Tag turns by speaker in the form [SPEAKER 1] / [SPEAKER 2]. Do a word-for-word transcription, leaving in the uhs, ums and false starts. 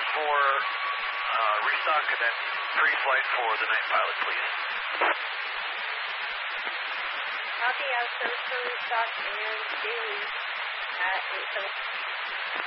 [SPEAKER 1] for uh, restock and then pre-flight for the night pilot, please.
[SPEAKER 2] Copy, I was service for restock and daily at eight seven.